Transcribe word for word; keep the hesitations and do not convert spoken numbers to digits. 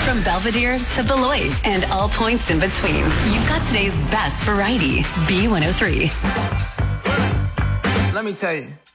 From Belvedere to Beloit and all points in between, you've got today's best variety. B one oh three. Let me tell you.